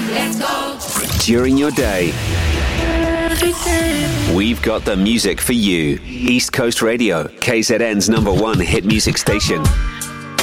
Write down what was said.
Let's go. During your day, we've got the music for you. East Coast Radio, KZN's #1 hit music station.